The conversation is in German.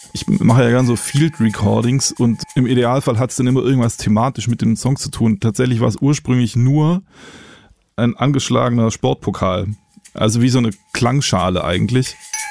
Ich mache ja gerne so Field Recordings und im Idealfall hat es dann immer irgendwas thematisch mit dem Song zu tun. Tatsächlich war es ursprünglich nur ein angeschlagener Sportpokal. Also wie so eine Klangschale eigentlich.